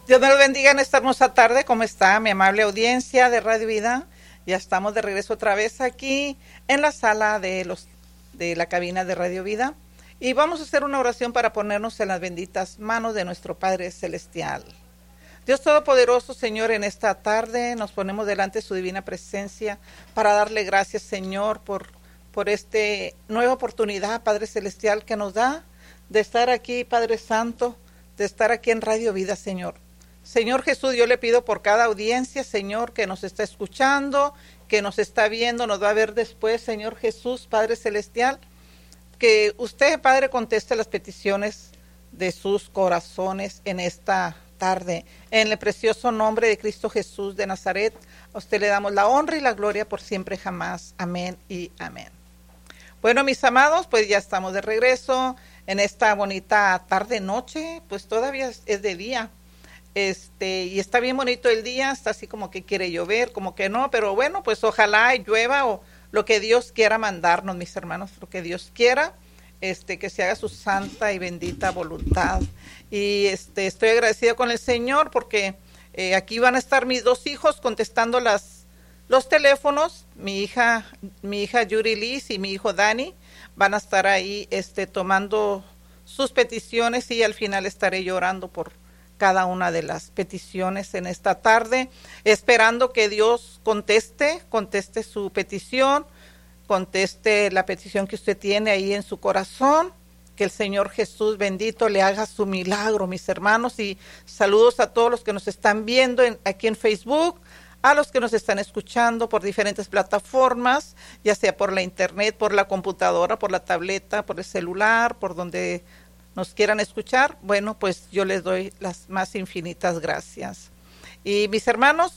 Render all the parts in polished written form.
Dios me lo bendiga en esta hermosa tarde. ¿Cómo está mi amable audiencia de Radio Vida? Ya estamos de regreso otra vez aquí en la sala de la cabina de Radio Vida. Y vamos a hacer una oración para ponernos en las benditas manos de nuestro Padre Celestial. Dios Todopoderoso, Señor, en esta tarde nos ponemos delante de su divina presencia para darle gracias, Señor, por esta nueva oportunidad, Padre Celestial, que nos da de estar aquí, Padre Santo, de estar aquí en Radio Vida, Señor. Señor Jesús, yo le pido por cada audiencia, Señor, que nos está escuchando, que nos está viendo, nos va a ver después, Señor Jesús, Padre Celestial, que usted, Padre, conteste las peticiones de sus corazones en esta tarde. En el precioso nombre de Cristo Jesús de Nazaret, a usted le damos la honra y la gloria por siempre jamás. Amén y amén. Bueno, mis amados, pues ya estamos de regreso en esta bonita tarde-noche, pues todavía es de día. Y está bien bonito el día, está así como que quiere llover, como que no, pero bueno, pues ojalá llueva o lo que Dios quiera mandarnos, mis hermanos, lo que Dios quiera, que se haga su santa y bendita voluntad. Y estoy agradecida con el Señor porque aquí van a estar mis dos hijos contestando los teléfonos, mi hija Yuri Liz y mi hijo Dani van a estar ahí tomando sus peticiones y al final estaré llorando por cada una de las peticiones en esta tarde, esperando que Dios conteste su petición, conteste la petición que usted tiene ahí en su corazón, que el Señor Jesús bendito le haga su milagro, mis hermanos, y saludos a todos los que nos están viendo aquí en Facebook, a los que nos están escuchando por diferentes plataformas, ya sea por la internet, por la computadora, por la tableta, por el celular, por donde nos quieran escuchar. Bueno, pues yo les doy las más infinitas gracias. Y mis hermanos,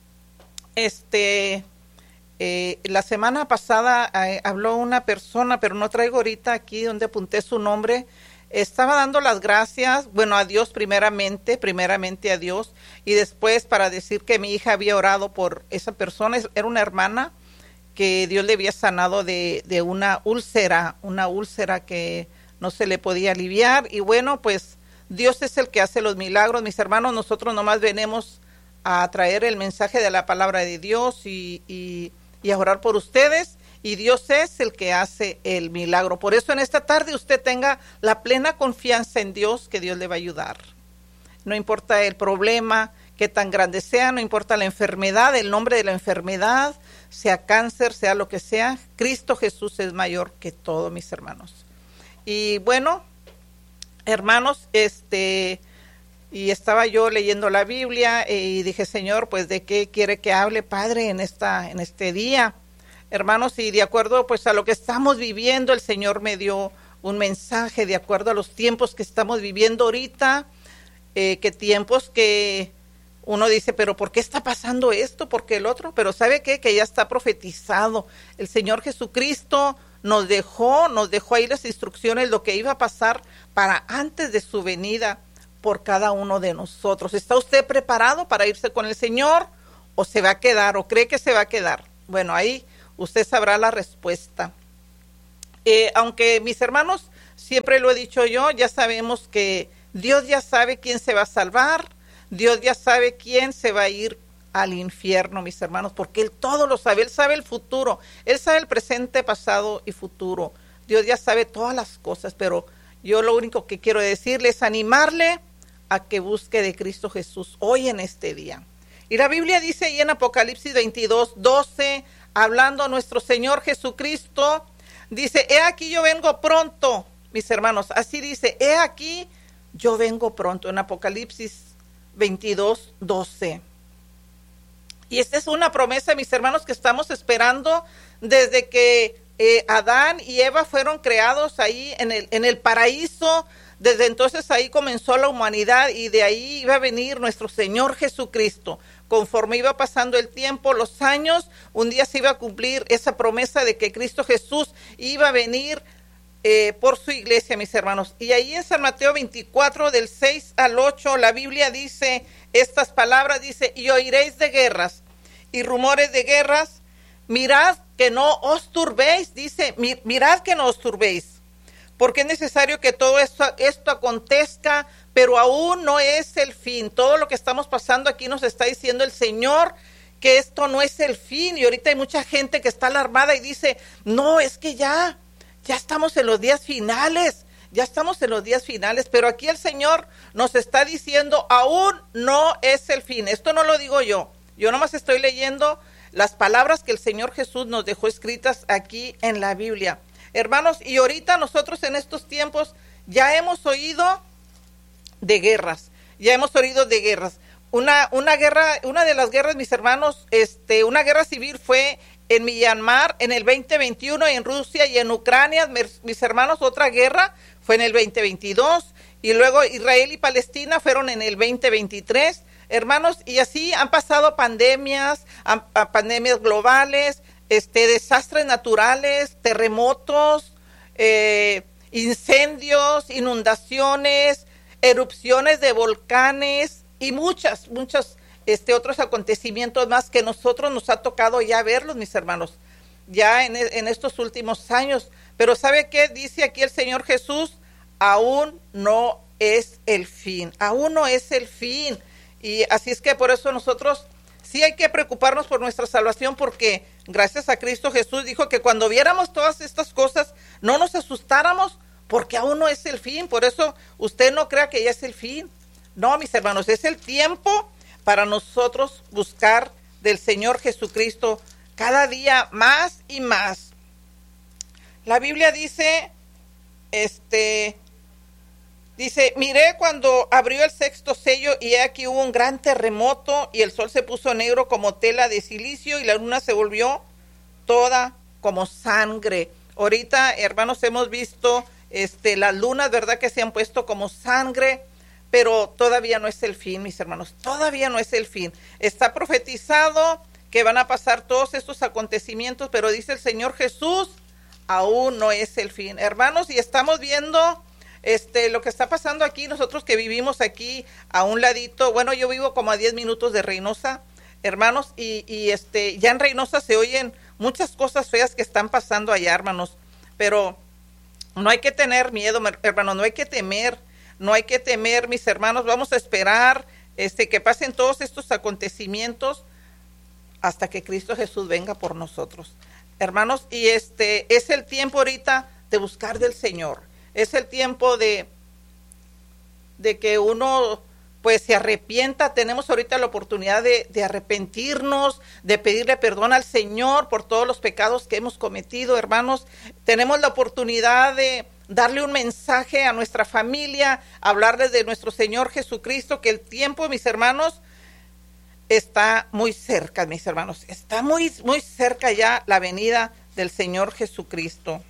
la semana pasada habló una persona, pero no traigo ahorita aquí donde apunté su nombre. Estaba dando las gracias, bueno, a Dios primeramente a Dios, y después para decir que mi hija había orado por esa persona. Era una hermana que Dios le había sanado de una úlcera que no se le podía aliviar. Y bueno, pues Dios es el que hace los milagros, mis hermanos. Nosotros nomás venimos a traer el mensaje de la palabra de Dios y a orar por ustedes, y Dios es el que hace el milagro. Por eso en esta tarde usted tenga la plena confianza en Dios, que Dios le va a ayudar. No importa el problema, que tan grande sea, no importa la enfermedad, el nombre de la enfermedad, sea cáncer, sea lo que sea, Cristo Jesús es mayor que todo, mis hermanos. Y bueno, hermanos, y estaba yo leyendo la Biblia y dije, Señor, pues ¿de qué quiere que hable, Padre, en este día? Hermanos, y de acuerdo pues a lo que estamos viviendo, el Señor me dio un mensaje de acuerdo a los tiempos que estamos viviendo ahorita, que tiempos que uno dice, pero ¿por qué está pasando esto? ¿Por qué el otro? Pero ¿sabe qué? Que ya está profetizado. El Señor Jesucristo nos dejó ahí las instrucciones, lo que iba a pasar para antes de su venida por cada uno de nosotros. ¿Está usted preparado para irse con el Señor o se va a quedar o cree que se va a quedar? Bueno, ahí usted sabrá la respuesta. Aunque mis hermanos, siempre lo he dicho yo, ya sabemos que Dios ya sabe quién se va a salvar, Dios ya sabe quién se va a ir al infierno, mis hermanos, porque Él todo lo sabe. Él sabe el futuro, Él sabe el presente, pasado y futuro. Dios ya sabe todas las cosas, pero yo lo único que quiero decirle es animarle a que busque de Cristo Jesús hoy en este día. Y la Biblia dice ahí en Apocalipsis 22:12, hablando a nuestro Señor Jesucristo, dice, he aquí yo vengo pronto, mis hermanos, así dice, he aquí yo vengo pronto, en Apocalipsis 22:12. Y esta es una promesa, mis hermanos, que estamos esperando desde que Adán y Eva fueron creados ahí en el paraíso. Desde entonces ahí comenzó la humanidad y de ahí iba a venir nuestro Señor Jesucristo. Conforme iba pasando el tiempo, los años, un día se iba a cumplir esa promesa de que Cristo Jesús iba a venir por su iglesia, mis hermanos. Y ahí en San Mateo 24, del 6 al 8, la Biblia dice estas palabras, dice, y oiréis de guerras y rumores de guerras, mirad que no os turbéis, dice, mirad que no os turbéis, porque es necesario que todo esto acontezca, pero aún no es el fin. Todo lo que estamos pasando aquí nos está diciendo el Señor que esto no es el fin, y ahorita hay mucha gente que está alarmada y dice, no, es que ya estamos en los días finales, pero aquí el Señor nos está diciendo, aún no es el fin. Esto no lo digo yo nomás estoy leyendo las palabras que el Señor Jesús nos dejó escritas aquí en la Biblia. Hermanos, y ahorita nosotros en estos tiempos ya hemos oído de guerras, Una de las guerras, mis hermanos, una guerra civil fue en Myanmar en el 2021, en Rusia y en Ucrania, mis hermanos, otra guerra fue en el 2022, y luego Israel y Palestina fueron en el 2023, hermanos, y así han pasado pandemias globales, desastres naturales, terremotos, incendios, inundaciones, erupciones de volcanes y muchos otros acontecimientos más que nosotros nos ha tocado ya verlos, mis hermanos, ya en estos últimos años. Pero ¿sabe qué dice aquí el Señor Jesús? Aún no es el fin, y así es que por eso nosotros sí hay que preocuparnos por nuestra salvación, porque gracias a Cristo Jesús dijo que cuando viéramos todas estas cosas no nos asustáramos, porque aún no es el fin. Por eso usted no crea que ya es el fin. No, mis hermanos, es el tiempo para nosotros buscar del Señor Jesucristo cada día más y más. La Biblia dice, miré cuando abrió el sexto sello y he aquí hubo un gran terremoto y el sol se puso negro como tela de silicio y la luna se volvió toda como sangre. Ahorita, hermanos, hemos visto las lunas, ¿verdad?, que se han puesto como sangre, pero todavía no es el fin, mis hermanos, todavía no es el fin. Está profetizado que van a pasar todos estos acontecimientos, pero dice el Señor Jesús, aún no es el fin, hermanos, y estamos viendo lo que está pasando aquí, nosotros que vivimos aquí a un ladito, bueno, yo vivo como a 10 minutos de Reynosa, hermanos, y ya en Reynosa se oyen muchas cosas feas que están pasando allá, hermanos, pero no hay que tener miedo, hermanos, no hay que temer, mis hermanos. Vamos a esperar que pasen todos estos acontecimientos hasta que Cristo Jesús venga por nosotros, hermanos, y es el tiempo ahorita de buscar del Señor, es el tiempo de que uno pues se arrepienta. Tenemos ahorita la oportunidad de arrepentirnos, de pedirle perdón al Señor por todos los pecados que hemos cometido, hermanos. Tenemos la oportunidad de darle un mensaje a nuestra familia, hablarles de nuestro Señor Jesucristo, que el tiempo, mis hermanos, está muy cerca, mis hermanos. Está muy, muy cerca ya la venida del Señor Jesucristo.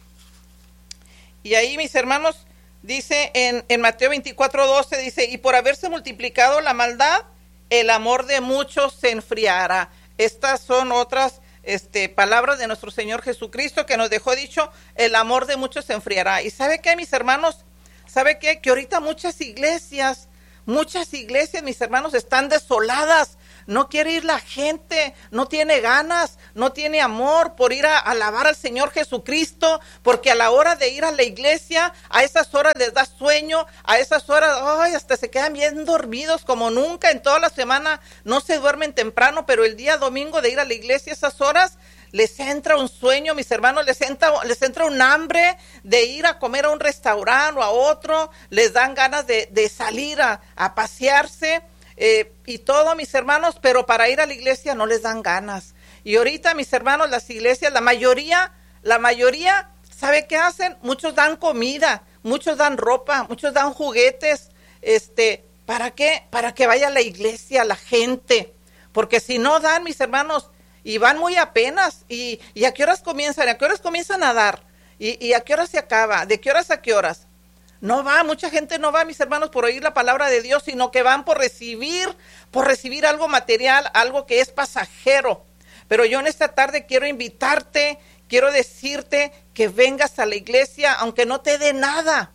Y ahí, mis hermanos, dice en Mateo 24:12, dice, y por haberse multiplicado la maldad, el amor de muchos se enfriará. Estas son otras palabras de nuestro Señor Jesucristo que nos dejó dicho, el amor de muchos se enfriará. Y ¿sabe qué, mis hermanos? ¿Sabe qué? Que ahorita muchas iglesias, mis hermanos, están desoladas. No quiere ir la gente, no tiene ganas, no tiene amor por ir a alabar al Señor Jesucristo, porque a la hora de ir a la iglesia, a esas horas les da sueño, a esas horas, hasta se quedan bien dormidos como nunca. En toda la semana no se duermen temprano, pero el día domingo de ir a la iglesia, esas horas, les entra un sueño, mis hermanos, les entra un hambre de ir a comer a un restaurante o a otro, les dan ganas de salir a pasearse, y todo, mis hermanos, pero para ir a la iglesia no les dan ganas. Y ahorita, mis hermanos, las iglesias, la mayoría, ¿sabe qué hacen? Muchos dan comida, muchos dan ropa, muchos dan juguetes. ¿Para qué? Para que vaya a la iglesia la gente. Porque si no dan, mis hermanos, y van muy apenas, y ¿a qué horas comienzan? ¿A qué horas comienzan a dar? ¿Y a qué horas se acaba? ¿De qué horas a qué horas? No va, mucha gente no va, mis hermanos, por oír la palabra de Dios, sino que van por recibir algo material, algo que es pasajero. Pero yo en esta tarde quiero invitarte, quiero decirte que vengas a la iglesia, aunque no te dé nada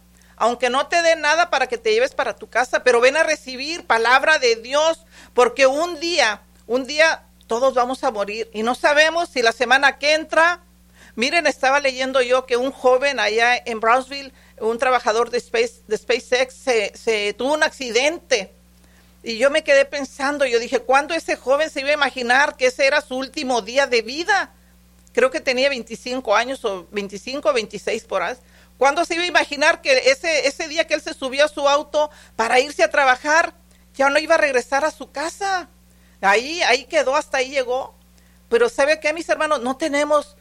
para que te lleves para tu casa, pero ven a recibir palabra de Dios, porque un día todos vamos a morir y no sabemos si la semana que entra. Miren, estaba leyendo yo que un joven allá en Brownsville, un trabajador de SpaceX, se tuvo un accidente. Y yo me quedé pensando, yo dije, ¿cuándo ese joven se iba a imaginar que ese era su último día de vida? Creo que tenía 25 años o 25 o 26 por ahí. ¿Cuándo se iba a imaginar que ese día que él se subió a su auto para irse a trabajar, ya no iba a regresar a su casa? Ahí quedó, hasta ahí llegó. Pero ¿sabe qué, mis hermanos? No tenemos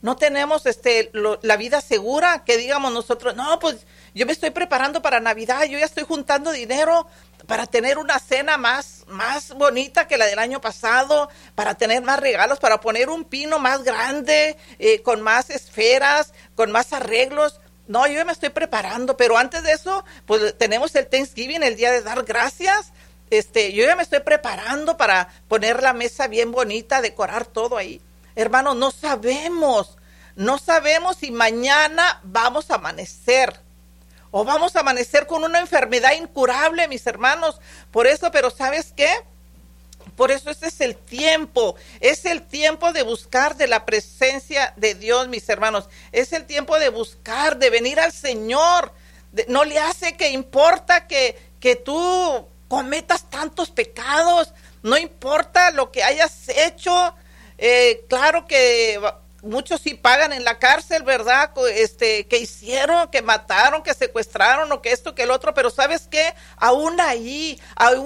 la vida segura, que digamos nosotros, no, pues yo me estoy preparando para Navidad, yo ya estoy juntando dinero para tener una cena más bonita que la del año pasado, para tener más regalos, para poner un pino más grande, con más esferas, con más arreglos. No, yo ya me estoy preparando, pero antes de eso, pues tenemos el Thanksgiving, el día de dar gracias. Yo ya me estoy preparando para poner la mesa bien bonita, decorar todo ahí. Hermanos, no sabemos si mañana vamos a amanecer o vamos a amanecer con una enfermedad incurable, mis hermanos. Por eso, pero ¿sabes qué? Por eso este es el tiempo de buscar de la presencia de Dios, mis hermanos. Es el tiempo de buscar, de venir al Señor. No le hace que importa que tú cometas tantos pecados, no importa lo que hayas hecho. Claro que muchos sí pagan en la cárcel, ¿verdad? Que hicieron, que mataron, que secuestraron, o que esto, que el otro, pero ¿sabes qué? Aún ahí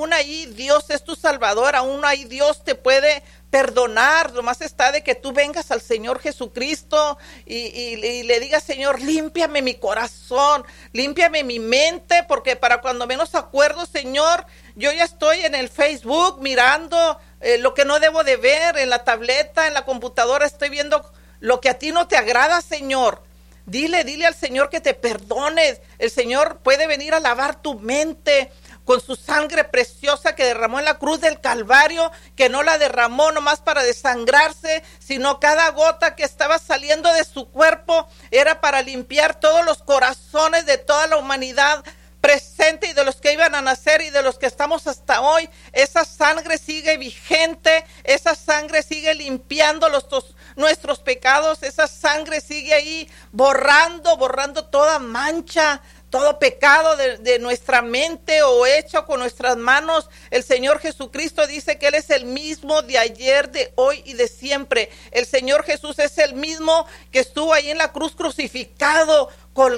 Dios es tu Salvador, aún ahí Dios te puede perdonar. Nomás está de que tú vengas al Señor Jesucristo y le digas, Señor, límpiame mi corazón, límpiame mi mente, porque para cuando menos acuerdo, Señor, yo ya estoy en el Facebook mirando lo que no debo de ver, en la tableta, en la computadora, estoy viendo lo que a ti no te agrada, Señor. Dile al Señor que te perdones. El Señor puede venir a lavar tu mente con su sangre preciosa que derramó en la cruz del Calvario, que no la derramó nomás para desangrarse, sino cada gota que estaba saliendo de su cuerpo era para limpiar todos los corazones de toda la humanidad presente y de los que iban a nacer y de los que estamos hasta hoy. Esa sangre sigue vigente, esa sangre sigue limpiando nuestros pecados, esa sangre sigue ahí borrando toda mancha, todo pecado de nuestra mente o hecho con nuestras manos. El Señor Jesucristo dice que Él es el mismo de ayer, de hoy y de siempre. El Señor Jesús es el mismo que estuvo ahí en la cruz crucificado,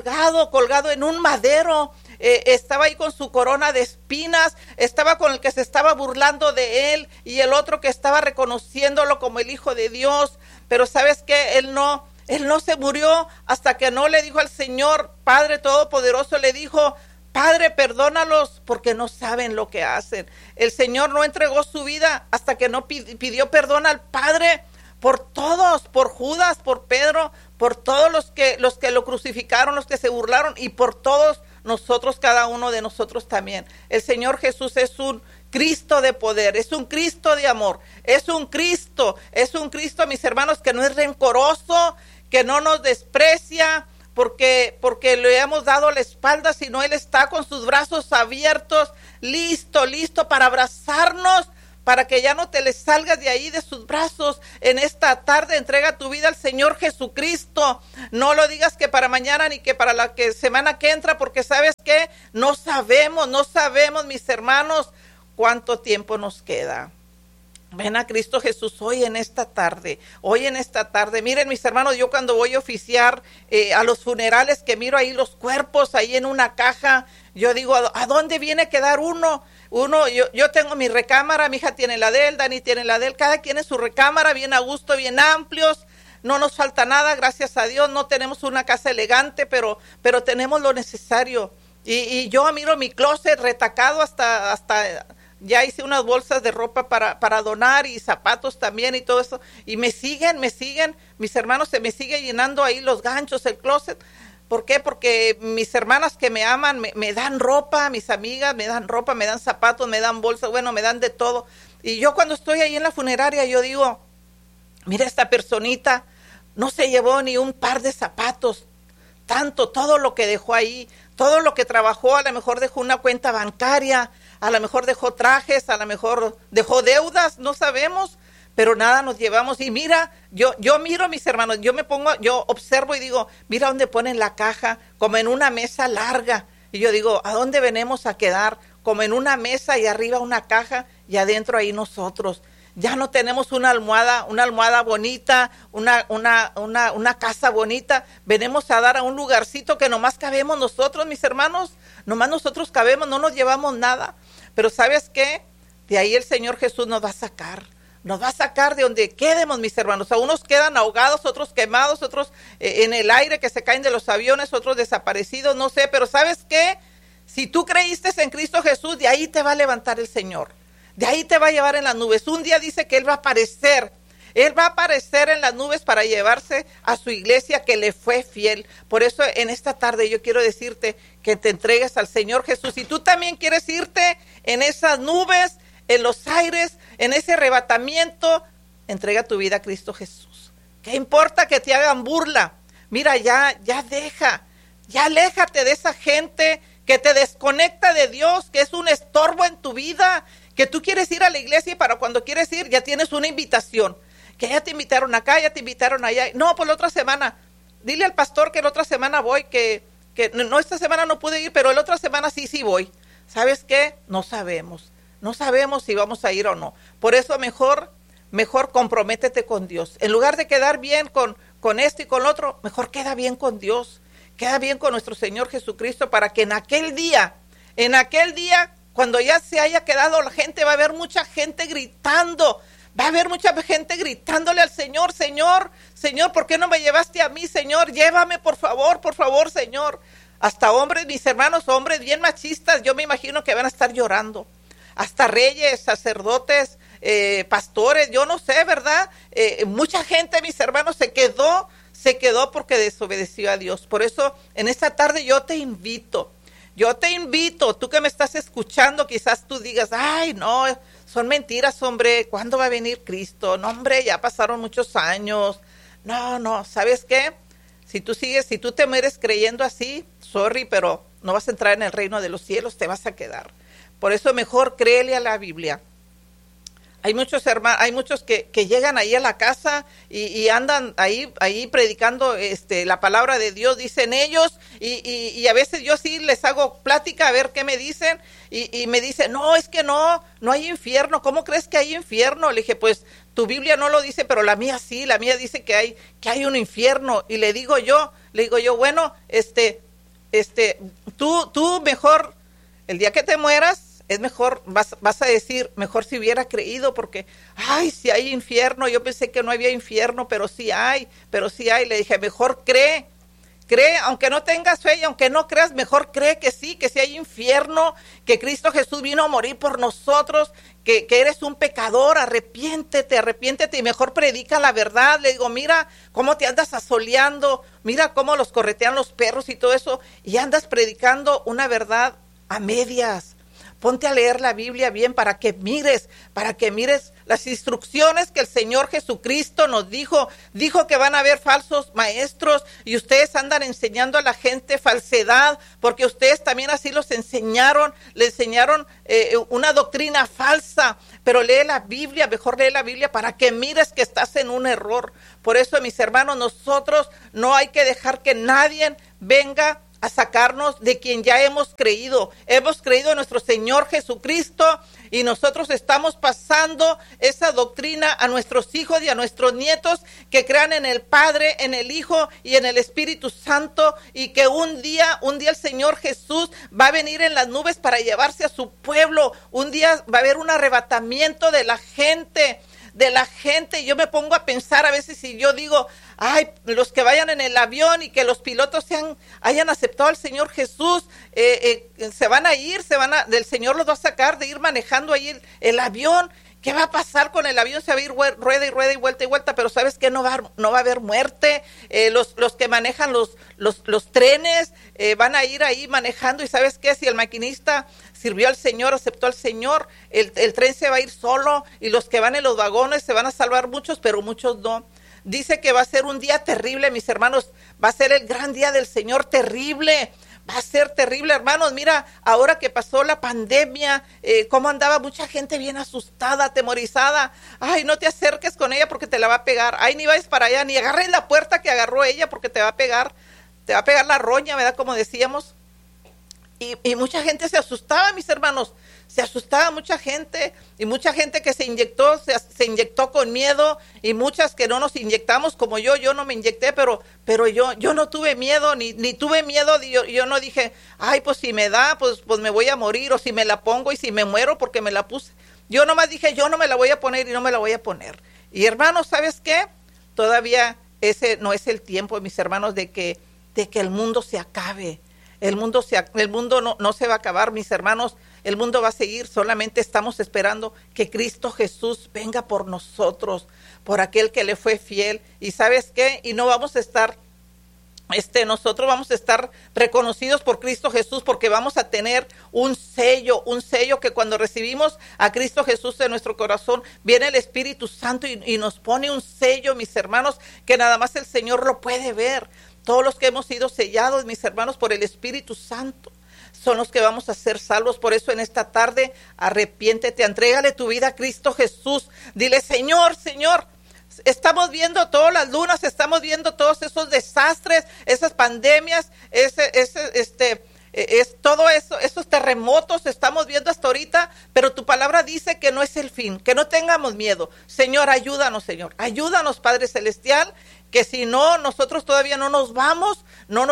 colgado en un madero. Estaba ahí con su corona de espinas, estaba con el que se estaba burlando de él y el otro que estaba reconociéndolo como el Hijo de Dios. Pero ¿sabes qué? Él no se murió hasta que no le dijo al Señor, Padre Todopoderoso, le dijo, Padre, perdónalos porque no saben lo que hacen. El Señor no entregó su vida hasta que no pidió perdón al Padre por todos, por Judas, por Pedro, por todos los que lo crucificaron, los que se burlaron, y por todos nosotros, cada uno de nosotros también. El Señor Jesús es un Cristo de poder, es un Cristo de amor, es un Cristo, mis hermanos, que no es rencoroso, que no nos desprecia porque le hemos dado la espalda, sino Él está con sus brazos abiertos, listo para abrazarnos, para que ya no te le salgas de ahí, de sus brazos. En esta tarde entrega tu vida al Señor Jesucristo. No lo digas que para mañana ni que para la semana que entra, porque ¿sabes qué? No sabemos, mis hermanos, cuánto tiempo nos queda. Ven a Cristo Jesús hoy en esta tarde. Miren, mis hermanos, yo cuando voy a oficiar a los funerales, que miro ahí los cuerpos ahí en una caja, yo digo, ¿a dónde viene a quedar uno? Yo tengo mi recámara, mi hija tiene la de él, Dani tiene la de él, cada quien en su recámara, bien a gusto, bien amplios, no nos falta nada, gracias a Dios. No tenemos una casa elegante, pero tenemos lo necesario. Y yo miro mi closet retacado hasta ya hice unas bolsas de ropa para donar, y zapatos también y todo eso, y me siguen, mis hermanos, se me sigue llenando ahí los ganchos, el closet. ¿Por qué? Porque mis hermanas que me aman me dan ropa, mis amigas me dan ropa, me dan zapatos, me dan bolsas, bueno, me dan de todo. Y yo cuando estoy ahí en la funeraria, yo digo, mira, esta personita no se llevó ni un par de zapatos, todo lo que dejó ahí, todo lo que trabajó, a lo mejor dejó una cuenta bancaria, a lo mejor dejó trajes, a lo mejor dejó deudas, no sabemos. pero nada nos llevamos. Y mira, yo miro, mis hermanos, yo observo y digo, mira dónde ponen la caja, como en una mesa larga. Y yo digo, ¿a dónde venimos a quedar? Como en una mesa y arriba una caja y adentro ahí nosotros. Ya no tenemos una almohada bonita, una casa bonita. Venimos a dar a un lugarcito que nomás cabemos nosotros, mis hermanos. Nomás nosotros cabemos, no nos llevamos nada. Pero ¿sabes qué? De ahí el Señor Jesús nos va a sacar. Nos va a sacar de donde quedemos, mis hermanos. A unos quedan ahogados, otros quemados, otros en el aire que se caen de los aviones, otros desaparecidos, no sé. Pero ¿sabes qué? Si tú creíste en Cristo Jesús, de ahí te va a levantar el Señor. De ahí te va a llevar en las nubes. Un día dice que Él va a aparecer. Él va a aparecer en las nubes para llevarse a su iglesia que le fue fiel. Por eso en esta tarde yo quiero decirte que te entregues al Señor Jesús. Si tú también quieres irte en esas nubes, en los aires, en ese arrebatamiento, entrega tu vida a Cristo Jesús. ¿Qué importa que te hagan burla? Mira, ya aléjate de esa gente que te desconecta de Dios, que es un estorbo en tu vida, que tú quieres ir a la iglesia y para cuando quieres ir ya tienes una invitación, que ya te invitaron acá, ya te invitaron allá. No, pues la otra semana, dile al pastor que la otra semana voy, que no, esta semana no pude ir, pero la otra semana sí voy. ¿Sabes qué? No sabemos si vamos a ir o no. Por eso mejor comprométete con Dios. En lugar de quedar bien con esto y con lo otro, mejor queda bien con Dios. Queda bien con nuestro Señor Jesucristo para que en aquel día, cuando ya se haya quedado la gente, va a haber mucha gente gritando. Va a haber mucha gente gritándole al Señor, Señor, ¿por qué no me llevaste a mí, Señor? Llévame, por favor, Señor. Hasta hombres, mis hermanos, hombres bien machistas, yo me imagino que van a estar llorando. Hasta reyes, sacerdotes, pastores, yo no sé, ¿verdad? Mucha gente, mis hermanos, se quedó porque desobedeció a Dios. Por eso, en esta tarde yo te invito, tú que me estás escuchando, quizás tú digas, ay, no, son mentiras, hombre, ¿cuándo va a venir Cristo? No, hombre, ya pasaron muchos años. No, ¿sabes qué? Si tú te mueres creyendo así, sorry, pero no vas a entrar en el reino de los cielos, te vas a quedar. Por eso mejor créele a la Biblia. Hay muchos hermanos, hay muchos que llegan ahí a la casa y andan ahí predicando la palabra de Dios, dicen ellos, y a veces yo sí les hago plática a ver qué me dicen, y me dicen, no, es que no hay infierno. ¿Cómo crees que hay infierno? Le dije, pues tu Biblia no lo dice, pero la mía sí, la mía dice que hay un infierno. Y le digo yo, bueno, tú mejor, el día que te mueras, es mejor, vas a decir, mejor si hubiera creído, porque, ay, si hay infierno, yo pensé que no había infierno, pero sí hay. Le dije, mejor cree, aunque no tengas fe y aunque no creas, mejor cree que sí hay infierno, que Cristo Jesús vino a morir por nosotros, que eres un pecador, arrepiéntete y mejor predica la verdad. Le digo, mira cómo te andas asoleando, mira cómo los corretean los perros y todo eso, y andas predicando una verdad a medias. Ponte a leer la Biblia bien para que mires las instrucciones que el Señor Jesucristo nos dijo. Dijo que van a haber falsos maestros y ustedes andan enseñando a la gente falsedad porque ustedes también así le enseñaron una doctrina falsa. Pero mejor lee la Biblia para que mires que estás en un error. Por eso, mis hermanos, nosotros no hay que dejar que nadie venga a sacarnos de quien ya hemos creído. Hemos creído en nuestro Señor Jesucristo y nosotros estamos pasando esa doctrina a nuestros hijos y a nuestros nietos, que crean en el Padre, en el Hijo y en el Espíritu Santo, y que un día el Señor Jesús va a venir en las nubes para llevarse a su pueblo. Un día va a haber un arrebatamiento de la gente. Yo me pongo a pensar a veces y yo digo, ay, los que vayan en el avión y que los pilotos hayan aceptado al Señor Jesús, se van a ir, el Señor los va a sacar de ir manejando ahí el avión. ¿Qué va a pasar con el avión? Se va a ir rueda y rueda y vuelta, pero ¿sabes qué? No va a haber muerte. Los que manejan los trenes van a ir ahí manejando, y ¿sabes qué? Si el maquinista sirvió al Señor, aceptó al Señor, el tren se va a ir solo, y los que van en los vagones se van a salvar muchos, pero muchos no. Dice que va a ser un día terrible, mis hermanos, va a ser el gran día del Señor, terrible. va a ser terrible, hermanos. Mira, ahora que pasó la pandemia, cómo andaba mucha gente bien asustada, atemorizada. Ay, no te acerques con ella porque te la va a pegar. Ay, ni vayas para allá, ni agarres la puerta que agarró ella porque te va a pegar la roña, ¿verdad? Como decíamos. Y mucha gente se asustaba, mis hermanos, se asustaba mucha gente, y mucha gente que se inyectó con miedo, y muchas que no nos inyectamos, como yo no me inyecté, pero yo no tuve miedo, ni tuve miedo, yo no dije, ay, pues si me da, pues me voy a morir, o si me la pongo y si me muero porque me la puse. Yo nomás dije, yo no me la voy a poner y no me la voy a poner. Y hermanos, ¿sabes qué? Todavía ese no es el tiempo, mis hermanos, de que el mundo se acabe. El mundo no se va a acabar, mis hermanos. El mundo va a seguir. Solamente estamos esperando que Cristo Jesús venga por nosotros, por aquel que le fue fiel. ¿Y sabes qué? Y no vamos a estar, nosotros vamos a estar reconocidos por Cristo Jesús, porque vamos a tener un sello que cuando recibimos a Cristo Jesús en nuestro corazón, viene el Espíritu Santo y nos pone un sello, mis hermanos, que nada más el Señor lo puede ver. Todos los que hemos sido sellados, mis hermanos, por el Espíritu Santo, son los que vamos a ser salvos. Por eso en esta tarde, arrepiéntete, entrégale tu vida a Cristo Jesús. Dile, Señor, estamos viendo todas las lunas, estamos viendo todos esos desastres, esas pandemias, todo eso, esos terremotos estamos viendo hasta ahorita, pero tu palabra dice que no es el fin, que no tengamos miedo. Señor, ayúdanos, ayúdanos, Padre Celestial, que si no, nosotros todavía no nos vamos,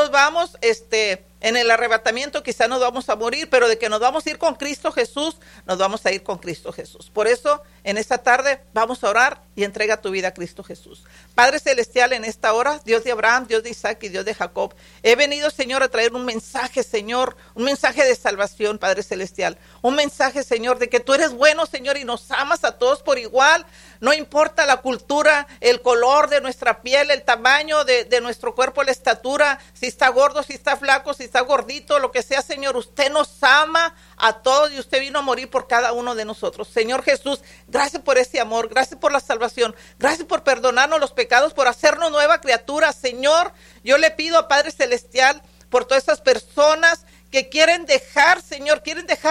en el arrebatamiento quizá nos vamos a morir, pero de que nos vamos a ir con Cristo Jesús, nos vamos a ir con Cristo Jesús. Por eso, en esta tarde, vamos a orar y entrega tu vida a Cristo Jesús. Padre Celestial, en esta hora, Dios de Abraham, Dios de Isaac y Dios de Jacob, he venido, Señor, a traer un mensaje, Señor, un mensaje de salvación, Padre Celestial, un mensaje, Señor, de que tú eres bueno, Señor, y nos amas a todos por igual. No importa la cultura, el color de nuestra piel, el tamaño de nuestro cuerpo, la estatura, si está gordo, si está flaco, si está gordito, lo que sea, Señor, usted nos ama a todos y usted vino a morir por cada uno de nosotros. Señor Jesús, gracias por ese amor, gracias por la salvación, gracias por perdonarnos los pecados, por hacernos nueva criatura. Señor, yo le pido, Padre Celestial, por todas esas personas que quieren dejar, Señor,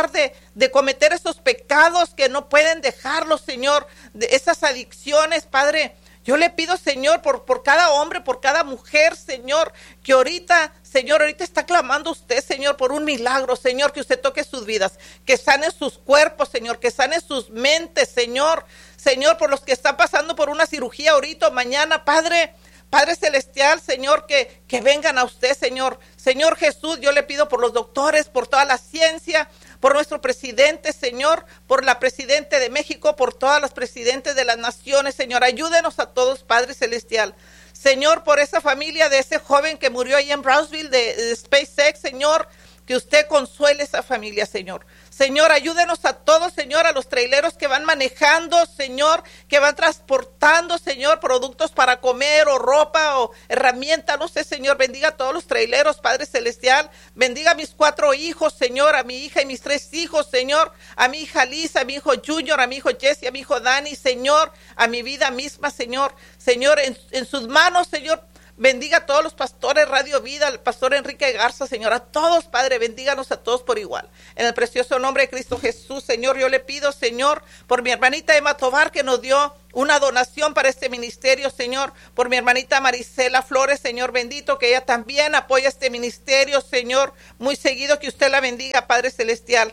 de cometer esos pecados, que no pueden dejarlos, Señor, de esas adicciones, Padre. Yo le pido, Señor, por cada hombre, por cada mujer, Señor, que ahorita, Señor, ahorita está clamando usted, Señor, por un milagro, Señor, que usted toque sus vidas, que sane sus cuerpos, Señor, que sane sus mentes, Señor, por los que están pasando por una cirugía ahorita o mañana, Padre Celestial, Señor, que vengan a usted, Señor. Señor Jesús, yo le pido por los doctores, por toda la ciencia, por nuestro presidente, Señor, por la presidente de México, por todas las presidentes de las naciones, Señor. Ayúdenos a todos, Padre Celestial. Señor, por esa familia de ese joven que murió ahí en Brownsville de SpaceX, Señor, que usted consuele esa familia, Señor. Señor, ayúdenos a todos, Señor, a los traileros que van manejando, Señor, que van transportando, Señor, productos para comer o ropa o herramientas, no sé, Señor, bendiga a todos los traileros, Padre Celestial, bendiga a mis 4 hijos, Señor, a mi hija y mis 3 hijos, Señor, a mi hija Lisa, a mi hijo Junior, a mi hijo Jesse, a mi hijo Dani, Señor, a mi vida misma, Señor, en sus manos, Señor. Bendiga a todos los pastores, Radio Vida, al pastor Enrique Garza, Señor, a todos, Padre, bendíganos a todos por igual. En el precioso nombre de Cristo Jesús, Señor, yo le pido, Señor, por mi hermanita Emma Tovar, que nos dio una donación para este ministerio, Señor, por mi hermanita Marisela Flores, Señor bendito, que ella también apoya este ministerio, Señor, muy seguido, que usted la bendiga, Padre Celestial.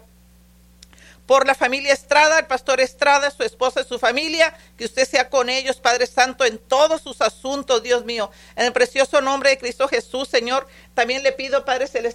Por la familia Estrada, el pastor Estrada, su esposa y su familia, que usted sea con ellos, Padre Santo, en todos sus asuntos, Dios mío. En el precioso nombre de Cristo Jesús, Señor, también le pido, Padre Celestial,